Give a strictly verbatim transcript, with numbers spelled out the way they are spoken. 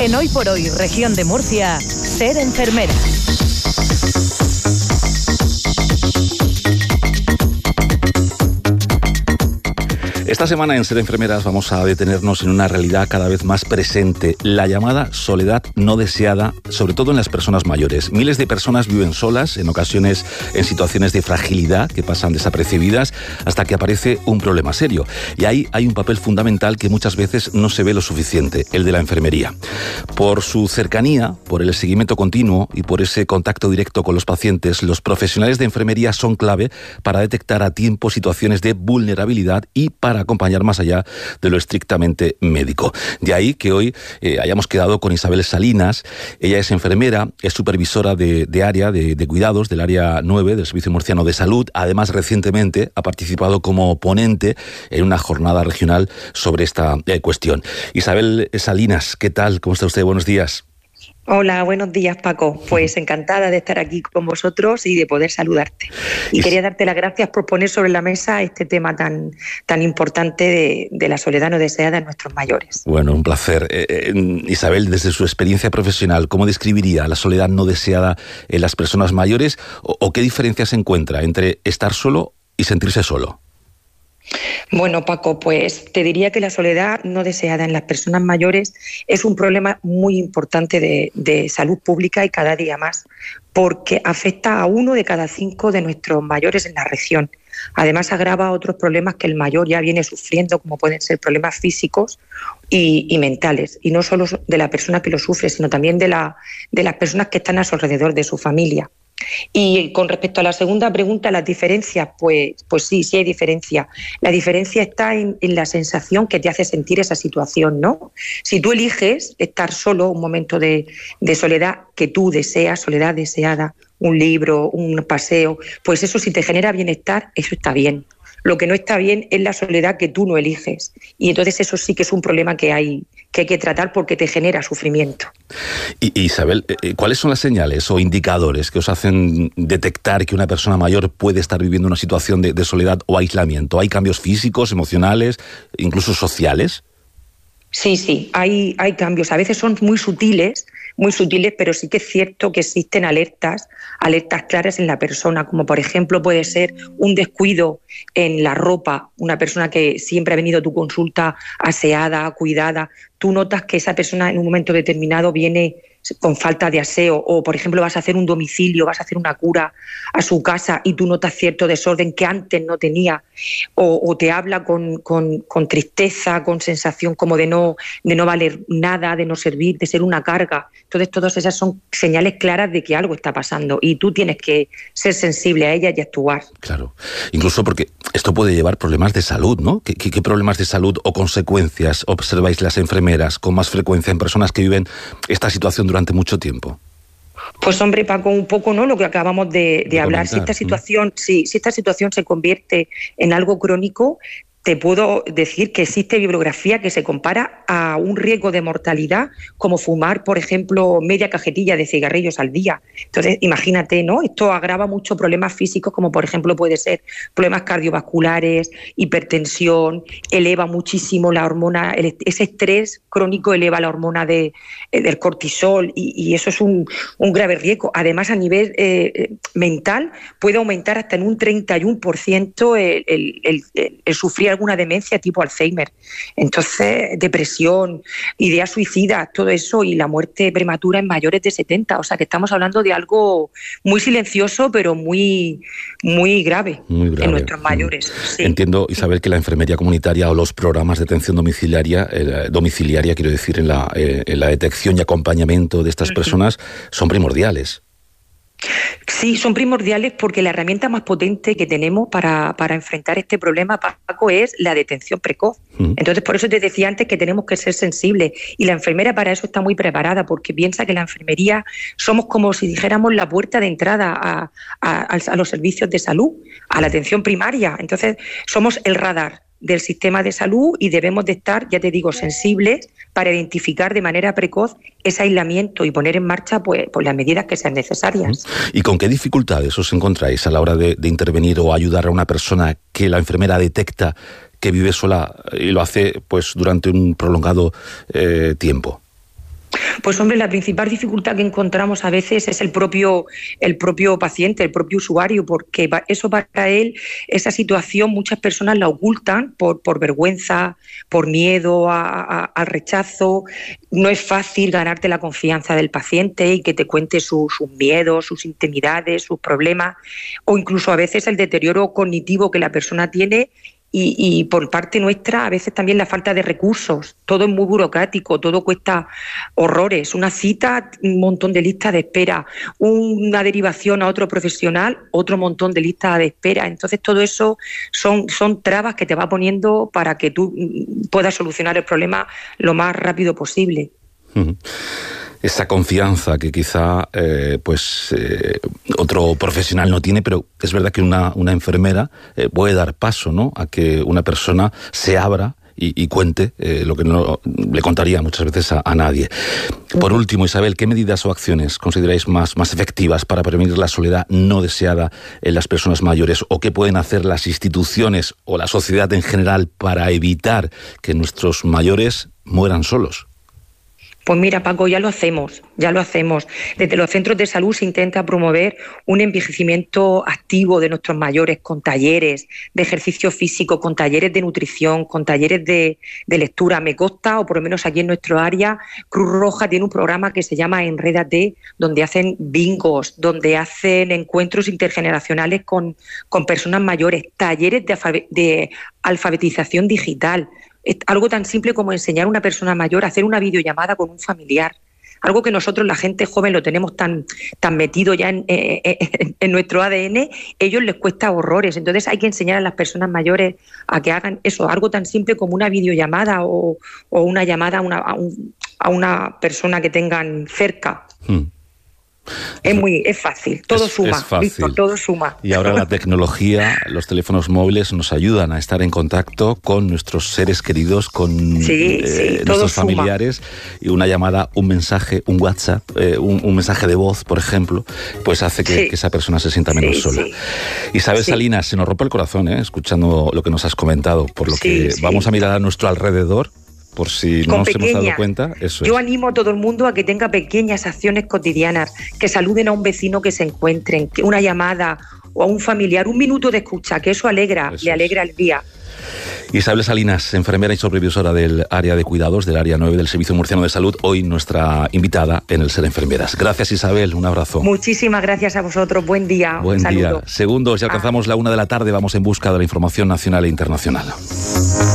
En Hoy por Hoy, región de Murcia, ser enfermera. Esta semana en Ser Enfermeras vamos a detenernos en una realidad cada vez más presente, la llamada soledad no deseada, sobre todo en las personas mayores. Miles de personas viven solas, en ocasiones en situaciones de fragilidad que pasan desapercibidas hasta que aparece un problema serio. Y ahí hay un papel fundamental que muchas veces no se ve lo suficiente, el de la enfermería. Por su cercanía, por el seguimiento continuo y por ese contacto directo con los pacientes, los profesionales de enfermería son clave para detectar a tiempo situaciones de vulnerabilidad y para acompañar más allá de lo estrictamente médico. De ahí que hoy eh, hayamos quedado con Isabel Salinas. Ella es enfermera, es supervisora de, de área de, de cuidados del área nueve del Servicio Murciano de Salud. Además, recientemente ha participado como ponente en una jornada regional sobre esta eh, cuestión. Isabel Salinas, ¿qué tal? ¿Cómo está usted? Buenos días. Hola, buenos días, Paco. Pues encantada de estar aquí con vosotros y de poder saludarte. Y es... quería darte las gracias por poner sobre la mesa este tema tan, tan importante de, de la soledad no deseada en nuestros mayores. Bueno, un placer. Eh, eh, Isabel, desde su experiencia profesional, ¿cómo describiría la soledad no deseada en las personas mayores o, o qué diferencia se encuentra entre estar solo y sentirse solo? Bueno, Paco, pues te diría que la soledad no deseada en las personas mayores es un problema muy importante de, de salud pública y cada día más, porque afecta a uno de cada cinco de nuestros mayores en la región. Además, agrava otros problemas que el mayor ya viene sufriendo, como pueden ser problemas físicos y, y mentales, y no solo de la persona que lo sufre, sino también de, la, de las personas que están a su alrededor, de su familia. Y con respecto a la segunda pregunta, las diferencias, pues, pues sí, sí hay diferencia. La diferencia está en, en la sensación que te hace sentir esa situación, ¿no? Si tú eliges estar solo, un momento de, de soledad que tú deseas, soledad deseada, un libro, un paseo, pues eso si te genera bienestar, eso está bien. Lo que no está bien es la soledad que tú no eliges. Y entonces eso sí que es un problema que hay que, hay que tratar porque te genera sufrimiento. Y, Isabel, ¿cuáles son las señales o indicadores que os hacen detectar que una persona mayor puede estar viviendo una situación de, de soledad o aislamiento? ¿Hay cambios físicos, emocionales, incluso sociales? Sí, sí, hay, hay cambios. A veces son muy sutiles, muy sutiles, pero sí que es cierto que existen alertas, alertas claras en la persona, como por ejemplo puede ser un descuido en la ropa, una persona que siempre ha venido a tu consulta aseada, cuidada, tú notas que esa persona en un momento determinado viene con falta de aseo, o por ejemplo vas a hacer un domicilio, vas a hacer una cura a su casa y tú notas cierto desorden que antes no tenía, o, o te habla con, con, con tristeza, con sensación como de no, de no valer nada, de no servir, de ser una carga. Entonces todas esas son señales claras de que algo está pasando y tú tienes que ser sensible a ellas y actuar. Claro, incluso porque esto puede llevar problemas de salud, ¿no? ¿Qué, qué, qué problemas de salud o consecuencias observáis las enfermeras con más frecuencia en personas que viven esta situación durante mucho tiempo? Pues hombre, Paco, un poco, ¿no? Lo que acabamos de, de, de hablar. Si esta situación, ¿no? si, si esta situación se convierte en algo crónico, te puedo decir que existe bibliografía que se compara a un riesgo de mortalidad como fumar, por ejemplo, media cajetilla de cigarrillos al día. Entonces, imagínate, ¿no? Esto agrava muchos problemas físicos, como por ejemplo puede ser problemas cardiovasculares, hipertensión, eleva muchísimo la hormona, el, ese estrés crónico eleva la hormona de, del cortisol y, y eso es un, un grave riesgo. Además, a nivel eh, mental puede aumentar hasta en un treinta y uno por ciento el, el, el, el, el sufrir alguna demencia tipo Alzheimer. Entonces, depresión, ideas suicidas, todo eso y la muerte prematura en mayores de setenta. O sea, que estamos hablando de algo muy silencioso, pero muy, muy grave, muy grave en nuestros mayores. Sí. Entiendo, Isabel, que la enfermería comunitaria o los programas de atención domiciliaria, eh, domiciliaria, quiero decir, en la, eh, en la detección y acompañamiento de estas uh-huh. personas son primordiales. Sí, son primordiales porque la herramienta más potente que tenemos para, para enfrentar este problema, Paco, es la detención precoz. Mm. Entonces, por eso te decía antes que tenemos que ser sensibles y la enfermera para eso está muy preparada porque piensa que la enfermería somos como si dijéramos la puerta de entrada a, a, a los servicios de salud, a la atención primaria. Entonces, somos el radar del sistema de salud y debemos de estar, ya te digo, sensibles para identificar de manera precoz ese aislamiento y poner en marcha pues, pues las medidas que sean necesarias. ¿Y con qué dificultades os encontráis a la hora de, de intervenir o ayudar a una persona que la enfermera detecta que vive sola y lo hace pues durante un prolongado eh, tiempo? Pues hombre, la principal dificultad que encontramos a veces es el propio, el propio paciente, el propio usuario, porque eso para él, esa situación muchas personas la ocultan por, por vergüenza, por miedo a, a, al rechazo. No es fácil ganarte la confianza del paciente y que te cuente su, sus miedos, sus intimidades, sus problemas, o incluso a veces el deterioro cognitivo que la persona tiene. Y, y por parte nuestra a veces también la falta de recursos, todo es muy burocrático, todo cuesta horrores, una cita, un montón de listas de espera, una derivación a otro profesional, otro montón de listas de espera. Entonces todo eso son, son trabas que te va poniendo para que tú puedas solucionar el problema lo más rápido posible. Uh-huh. Esa confianza que quizá eh, pues eh, otro profesional no tiene, pero es verdad que una, una enfermera eh, puede dar paso, ¿no?, a que una persona se abra y, y cuente eh, lo que no le contaría muchas veces a, a nadie. Por último, Isabel, ¿qué medidas o acciones consideráis más, más efectivas para prevenir la soledad no deseada en las personas mayores? ¿O qué pueden hacer las instituciones o la sociedad en general para evitar que nuestros mayores mueran solos? Pues mira, Paco, ya lo hacemos, ya lo hacemos. Desde los centros de salud se intenta promover un envejecimiento activo de nuestros mayores con talleres de ejercicio físico, con talleres de nutrición, con talleres de, de lectura. Me consta, o por lo menos aquí en nuestro área, Cruz Roja tiene un programa que se llama Enrédate, donde hacen bingos, donde hacen encuentros intergeneracionales con, con personas mayores, talleres de, alfabet- de alfabetización digital. Algo tan simple como enseñar a una persona mayor a hacer una videollamada con un familiar. Algo que nosotros, la gente joven, lo tenemos tan, tan metido ya en, en, en nuestro A D N, ellos les cuesta horrores. Entonces hay que enseñar a las personas mayores a que hagan eso, algo tan simple como una videollamada o, o una llamada a una, a, un, a una persona que tengan cerca. Hmm. Es muy, es fácil, todo es, suma, es fácil. Víctor, todo suma. Y ahora la tecnología, los teléfonos móviles nos ayudan a estar en contacto con nuestros seres queridos, con sí, eh, sí, nuestros familiares, suma. Y una llamada, un mensaje, un WhatsApp, eh, un, un mensaje de voz, por ejemplo, pues hace que, sí. que esa persona se sienta menos sí, sola. Sí. Isabel sí. Salinas, se nos rompe el corazón, ¿eh?, escuchando lo que nos has comentado, por lo sí, que sí. vamos a mirar a nuestro alrededor. Por si no nos hemos dado cuenta, eso Yo es. animo a todo el mundo a que tenga pequeñas acciones cotidianas, que saluden a un vecino que se encuentren, que una llamada o a un familiar, un minuto de escucha, que eso alegra, eso le alegra es. el día. Isabel Salinas, enfermera y supervisora del área de cuidados, del área nueve del Servicio Murciano de Salud, hoy nuestra invitada en el Ser Enfermeras. Gracias, Isabel, un abrazo. Muchísimas gracias a vosotros, buen día. Buen Saludo. día. Segundos, ya alcanzamos ah. la una de la tarde, vamos en busca de la información nacional e internacional.